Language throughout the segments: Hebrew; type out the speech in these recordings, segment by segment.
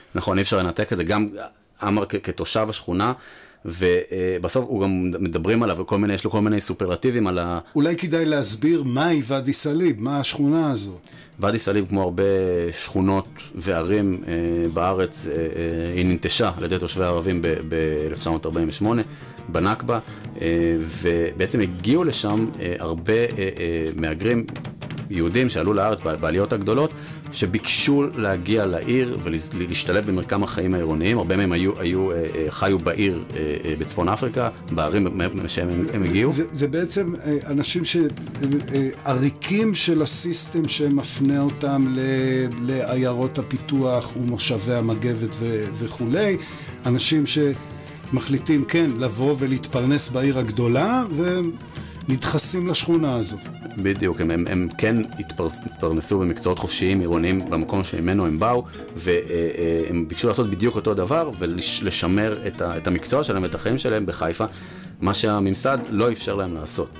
נכון, אי אפשר לנתק את זה, גם עמר כתושב השכונה, ובסוף הוא גם מדברים עליו, יש לו כל מיני סופרלטיבים על אולי כדאי להסביר מהי ואדי סאליב, מה השכונה הזו. ואדי סאליב, כמו הרבה שכונות וערים בארץ, היא ננטשה על ידי תושבי הערבים ב-1948, בנכבה, ובעצם הגיעו לשם הרבה מהגרים יהודים שעלו לארץ בעליות הגדולות, שביקשו להגיע לעיר ולהשתלב במרקם החיים העירוניים. הרבה מהם חיו בעיר בצפון אפריקה, בערים שהם הגיעו. זה בעצם אנשים שעריקים של הסיסטם שמפנה אותם לעיירות הפיתוח ומושבי המגבת וכו'. אנשים שמחליטים כן לבוא ולהתפרנס בעיר הגדולה ונדחסים לשכונה הזאת. בדיוק, הם כן התפרנסו במקצועות חופשיים עירוניים במקום שממנו הם באו, והם ביקשו לעשות בדיוק אותו דבר ולשמר את המקצוע שלהם, את החיים שלהם בחיפה, מה שהממסד לא אפשר להם לעשות.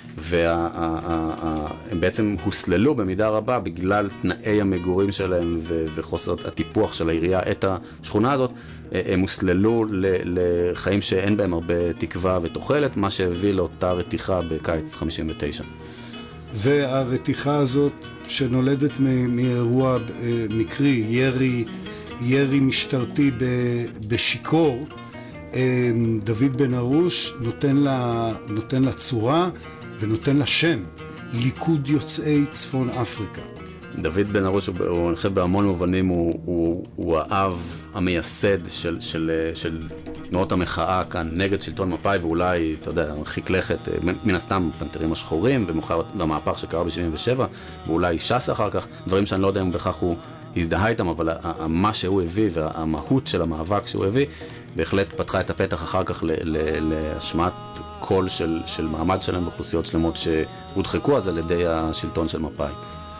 והם בעצם הוסללו במידה רבה בגלל תנאי המגורים שלהם וחוסר הטיפוח של העירייה את השכונה הזאת. הם הוסללו לחיים שאין בהם הרבה תקווה ותוחלת, מה שהביא לאותה רתיחה בקיץ 59. והרתיחה הזאת שנולדת מאירוע מקרי, ירי משטרתי בשיקור, דוד בן ארוש נותן לה צורה ונותן לה שם, ליכוד יוצאי צפון אפריקה. דוד בן ארוש, אני חושב בהמון מובנים, הוא האב המייסד של תנועות המחאה כאן נגד שלטון מפא"י, ואולי, אתה יודע, מרחיק לכת, מן הסתם פנתרים השחורים, ומאוחר במהפך שקרה ב-77, ואולי ש"ס אחר כך, דברים שאני לא יודע אם בכך הוא הזדהה איתם, אבל מה שהוא הביא והמהות של המאבק שהוא הביא, בהחלט פתחה את הפתח אחר כך להשמעת קול של מעמד שלהם באוכלוסיות שלמות שהודחקו אז על ידי השלטון של מפא"י.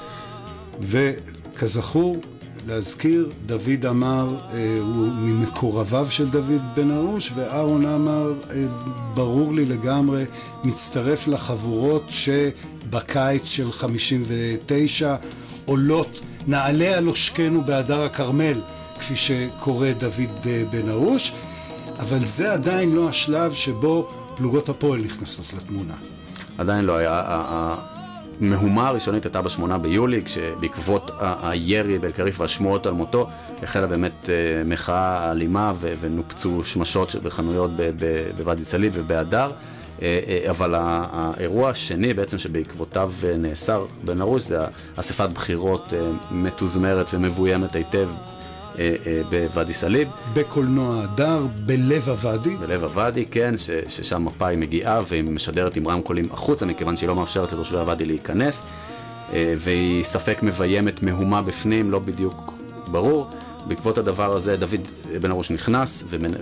וכזכור, להזכיר, דוד עמר הוא ממקורביו של דוד בן ארוש, ואהרון עמר, ברור לי לגמרי, מצטרף לחבורות שבקיץ של 59 עולות, נעלה על עושקנו בהדר הכרמל, כפי שקורא דוד בן ארוש, אבל זה עדיין לא השלב שבו פלוגות הפועל נכנסות לתמונה. עדיין לא היה. המהומה הראשונית הייתה ב8 ביולי, כשבעקבות הירי באל-קריף והשמועות על מותו, החלה באמת מחאה אלימה ונופצו שמשות בחנויות בוואדי סאליב ובהדר. אבל האירוע השני בעצם שבעקבותיו נאסר בן ארוש, זה אספת בחירות מתוזמרת ומבוימת היטב בוואדי סאליב. בקולנוע הדר, בלב הוואדי. בלב הוואדי, כן, ששם מפא"י מגיעה והיא משדרת עם רמקולים החוצה, מכיוון שהיא לא מאפשרת לתושבי הוואדי להיכנס, והיא ספק מביימת מהומה בפנים, לא בדיוק ברור. בעקבות הדבר הזה דוד בן ארוש נכנס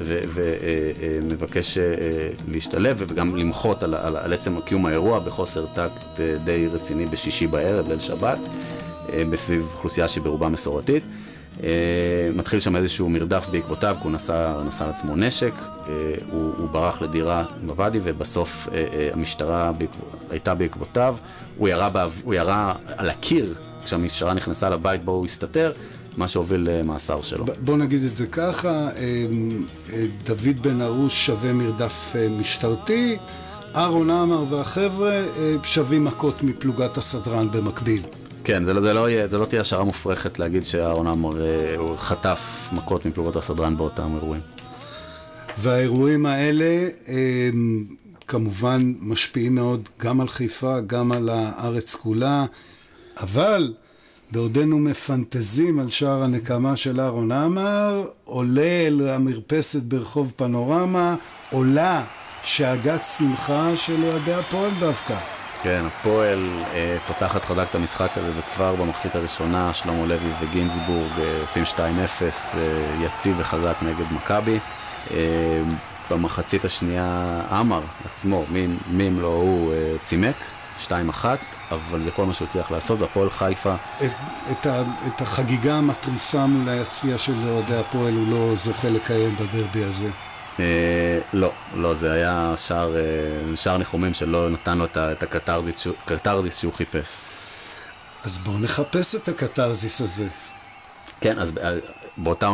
ומבקש להשתלב וגם למחות על עצם קיום האירוע בחוסר טקט די רציני בשישי בערב, ליל שבת, בסביב אוכלוסייה שברובה מסורתית. מתחיל שם איזשהו מרדף בעקבותיו, כי הוא נשא לעצמו נשק, הוא ברח לדירה בוואדי, ובסוף המשטרה הייתה בעקבותיו. הוא ירה על הקיר כשהמשטרה נכנסה לבית בו הוא הסתתר, מה שהוביל למאסר שלו. בוא נגיד את זה ככה, דוד בן ארוש שווה מרדף משטרתי, אהרון עמר והחבר'ה שווים מכות מפלוגת הסדרן במקביל. כן, זה לא תהיה השערה מופרכת להגיד שאהרון עמר חטף מכות מפלוגות הסדרן באותם אירועים. והאירועים האלה כמובן משפיעים מאוד גם על חיפה, גם על הארץ כולה, אבל בעודנו מפנטזים על שער הנקמה של אהרון עמר, עולה אל המרפסת ברחוב פנורמה, עולה שאגת שמחה של אוהדי הפועל דווקא. כן, הפועל פותחת חזק את המשחק הזה, וכבר במחצית הראשונה שלמה לוי וגינזבורג עושים 2-0 יציב וחזק נגד מכבי. במחצית השנייה עמר עצמו, מי אם לא הוא צימק, 2-1, אבל זה כל מה שהוא צריך לעשות, והפועל חיפה... את החגיגה המטריפה מול היציע של אוהדי הפועל הוא לא זוכה לקיים בדרבי הזה. לא, זה היה שער ניחומים שלא נתן לו את הקטרזיס שהוא חיפש. אז בואו נחפש את הקטרזיס הזה. כן, אז באותה